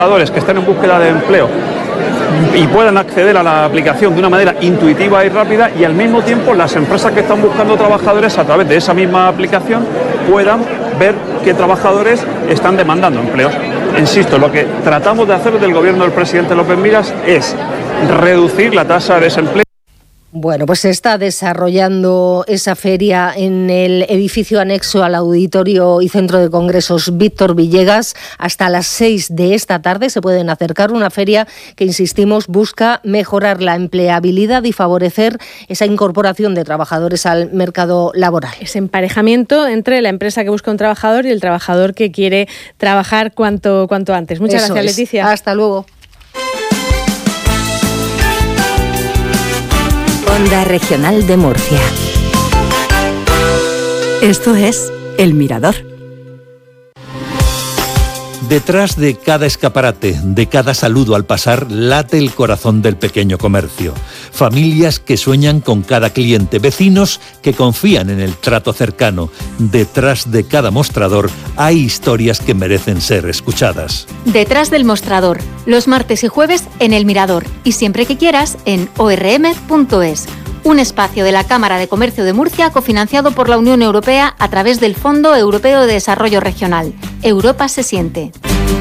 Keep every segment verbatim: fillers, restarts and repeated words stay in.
que estén en búsqueda de empleo y puedan acceder a la aplicación de una manera intuitiva y rápida, y al mismo tiempo las empresas que están buscando trabajadores a través de esa misma aplicación puedan ver qué trabajadores están demandando empleos. Insisto, lo que tratamos de hacer desde el gobierno del presidente López Miras es reducir la tasa de desempleo. Bueno, pues se está desarrollando esa feria en el edificio anexo al Auditorio y Centro de Congresos Víctor Villegas. Hasta las seis de esta tarde se pueden acercar. Una feria que, insistimos, busca mejorar la empleabilidad y favorecer esa incorporación de trabajadores al mercado laboral. Ese emparejamiento entre la empresa que busca un trabajador y el trabajador que quiere trabajar cuanto, cuanto antes. Muchas Eso gracias, es. Leticia. Hasta luego. Onda Regional de Murcia. Esto es El Mirador. Detrás de cada escaparate, de cada saludo al pasar, late el corazón del pequeño comercio. Familias que sueñan con cada cliente, vecinos que confían en el trato cercano. Detrás de cada mostrador hay historias que merecen ser escuchadas. Detrás del mostrador, los martes y jueves en El Mirador y siempre que quieras en o r m punto es. Un espacio de la Cámara de Comercio de Murcia cofinanciado por la Unión Europea a través del Fondo Europeo de Desarrollo Regional. Europa se siente.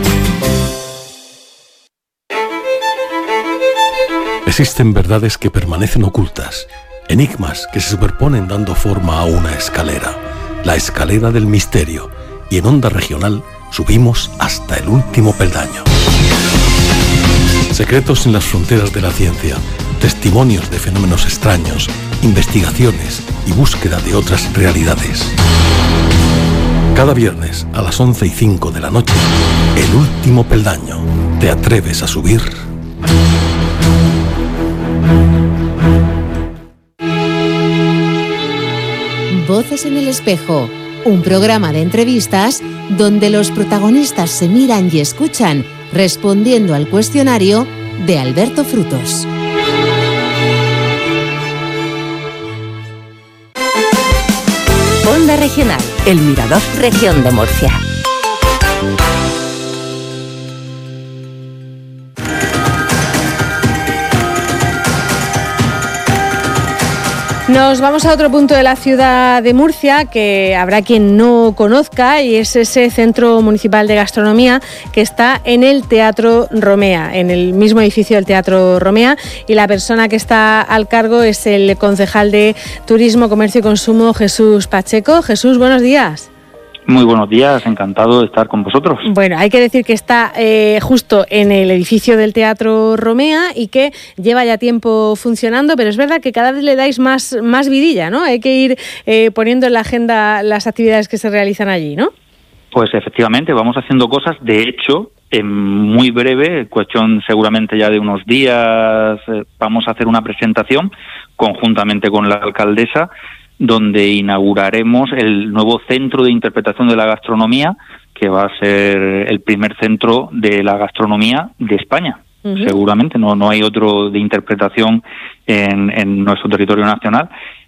Existen verdades que permanecen ocultas, enigmas que se superponen dando forma a una escalera, la escalera del misterio, y en Onda Regional subimos hasta el último peldaño. Secretos en las fronteras de la ciencia, testimonios de fenómenos extraños, investigaciones y búsqueda de otras realidades. Cada viernes a las once y cinco de la noche, el último peldaño. ¿Te atreves a subir? Voces en el espejo, un programa de entrevistas donde los protagonistas se miran y escuchan respondiendo al cuestionario de Alberto Frutos. Onda Regional, El Mirador, Región de Murcia. Nos vamos a otro punto de la ciudad de Murcia que habrá quien no conozca, y es ese Centro Municipal de Gastronomía que está en el Teatro Romea, en el mismo edificio del Teatro Romea, y la persona que está al cargo es el concejal de Turismo, Comercio y Consumo, Jesús Pacheco. Jesús, buenos días. Muy buenos días, encantado de estar con vosotros. Bueno, hay que decir que está eh, justo en el edificio del Teatro Romea y que lleva ya tiempo funcionando, pero es verdad que cada vez le dais más, más vidilla, ¿no? Hay que ir eh, poniendo en la agenda las actividades que se realizan allí, ¿no? Pues efectivamente, vamos haciendo cosas. De hecho, en muy breve, cuestión seguramente ya de unos días, eh, vamos a hacer una presentación conjuntamente con la alcaldesa, donde inauguraremos el nuevo Centro de Interpretación de la Gastronomía, que va a ser el primer centro de la gastronomía de España. Uh-huh. Seguramente, no, no hay otro de interpretación en, en nuestro territorio nacional.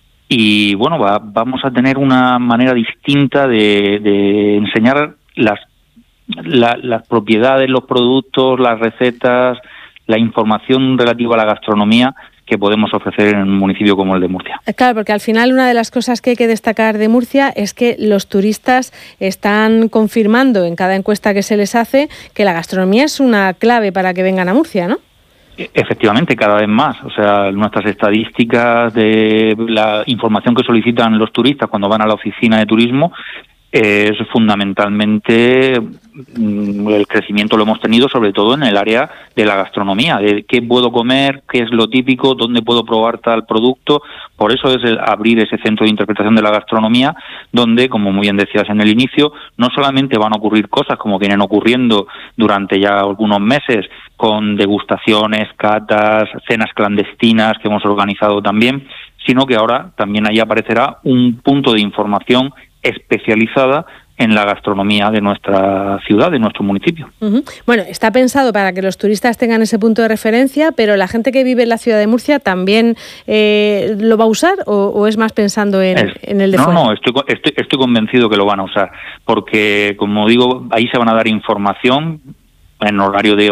Y bueno, va, vamos a tener una manera distinta de, de enseñar las, la, las propiedades, los productos, las recetas, la información relativa a la gastronomía que podemos ofrecer en un municipio como el de Murcia. Claro, porque al final una de las cosas que hay que destacar de Murcia es que los turistas están confirmando en cada encuesta que se les hace que la gastronomía es una clave para que vengan a Murcia, ¿no? Efectivamente, cada vez más. O sea, nuestras estadísticas de la información que solicitan los turistas cuando van a la oficina de turismo es fundamentalmente el crecimiento lo hemos tenido sobre todo en el área de la gastronomía, de qué puedo comer, qué es lo típico, dónde puedo probar tal producto. Por eso es el abrir ese centro de interpretación de la gastronomía, donde, como muy bien decías en el inicio, no solamente van a ocurrir cosas como vienen ocurriendo durante ya algunos meses, con degustaciones, catas, cenas clandestinas que hemos organizado también, sino que ahora también ahí aparecerá un punto de información especializada en la gastronomía de nuestra ciudad, de nuestro municipio. Uh-huh. Bueno, está pensado para que los turistas tengan ese punto de referencia, pero la gente que vive en la ciudad de Murcia también eh, lo va a usar, o, o es más pensando en, es, en el de no, fuera. No, no, estoy, estoy, estoy convencido que lo van a usar, porque, como digo, ahí se van a dar información en horario de